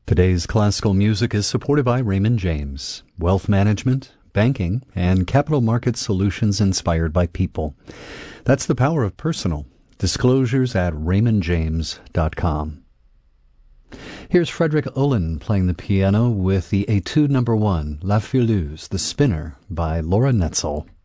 Today's classical music is supported by Raymond James, wealth management, banking, and capital market solutions inspired by people. That's the power of personal. Disclosures at raymondjames.com. Here's Frederick Ullin playing the piano with the Etude No. 1, La Fileuse, The Spinner, by Laura Netzel.